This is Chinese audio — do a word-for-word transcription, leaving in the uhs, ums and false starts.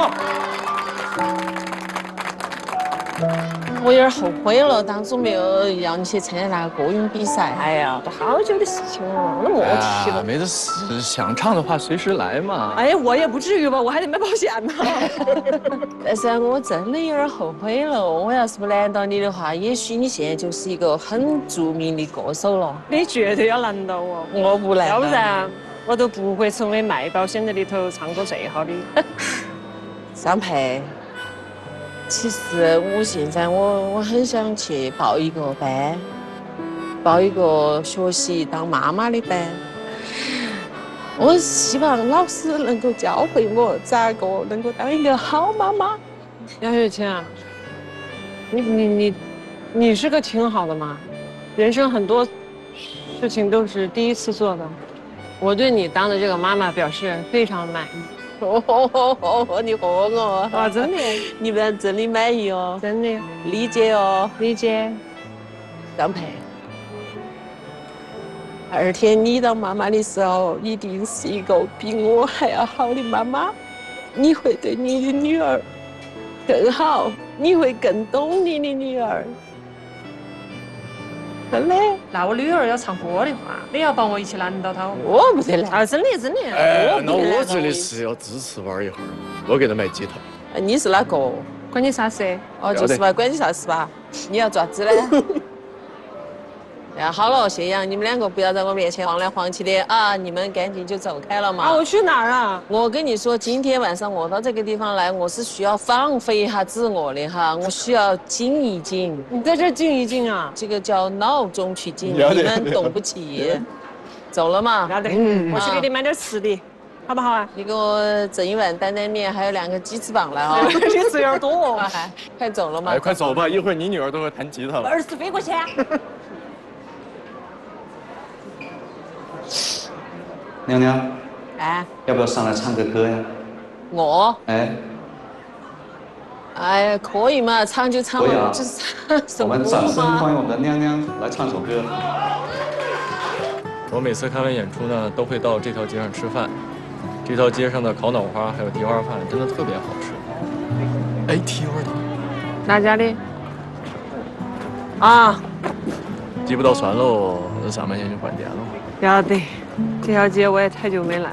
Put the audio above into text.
走。 我有点后悔了，当初没有要你去参加那个歌咏比赛。 哎呀，都好久的事情了，那莫提了。 没得事，想唱的话随时来嘛。 哎呀，我也不至于吧，我还得买保险呢。 但是我真的有点后悔了，我要是不拦到你的话，也许你现在就是一个很著名的歌手了。 你绝对要拦到我， 我不拦， 要不然我都不会成为卖保险的里头唱歌最好的。 张佩。其实我现在我我很想去报一个班，报一个学习当妈妈的班。我希望老师能够教会我咋个能够当一个好妈妈。 杨雪琴啊，你你你，你是个挺好的妈，人生很多事情都是第一次做的。我对你当的这个妈妈表示非常满意。 哦，你喝我啊，真的， 你们真的满意哦， 真的理解哦， 理解。 张佩，二天你当妈妈的时候，一定是一个比我还要好的妈妈，你会对你的女儿更好，你会更懂你的女儿。真的？ 那我女儿要唱歌的话，你要帮我一起拦到她。 我不得拦啊，真的真的。 哎，那我这里是要支持娃儿一会儿，我给他买吉他。 你是哪个？ 管你啥事？ 哦，就是吧，管你啥事吧？你要咋子呢？呀，好了，谢阳，你们两个不要在我面前晃来晃去的啊！你们赶紧就走开了嘛。 啊，我去哪儿啊？ 我跟你说，今天晚上我到这个地方来，我是需要放飞一下自我的哈，我需要静一静。 你在这静一静啊？ 这个叫闹中取静，你们懂不起。走了嘛？ 要得，嗯，我去给你买点吃的，好不好啊？ 你给我整一碗担担面，还有两个鸡翅膀来啊！ 你吃有点多哦。 快走了嘛？ 哎，快走吧，一会儿你女儿都会弹吉他了。 儿子飞过去。 娘娘， 哎， 要不要上来唱个歌呀？ 我， 哎， 哎呀，可以嘛，唱就唱嘛，就是唱什么我们掌声欢嘛。 迎我们的娘娘来唱首歌。 我每次看完演出呢，都会到这条街上吃饭。这条街上的烤脑花还有蹄花饭真的特别好吃。哎，蹄花糖， 哪家的？啊， 记不到船喽，那咱们先去换店了。 要得，这条街我也太久没来。